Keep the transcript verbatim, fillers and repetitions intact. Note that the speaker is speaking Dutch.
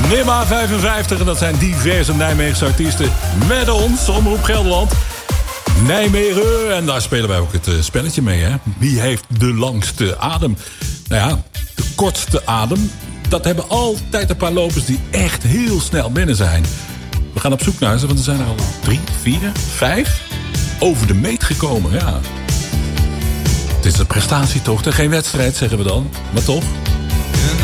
Nimma vijfenvijftig, en dat zijn diverse Nijmeegse artiesten met ons, Omroep Gelderland. Nijmegen, en daar spelen wij ook het spelletje mee, hè. Wie heeft de langste adem? Nou ja, de kortste adem, dat hebben altijd een paar lopers die echt heel snel binnen zijn. We gaan op zoek naar ze, want er zijn er al drie, vier, vijf over de meet gekomen, ja. Het is een prestatietocht en geen wedstrijd, zeggen we dan, maar toch.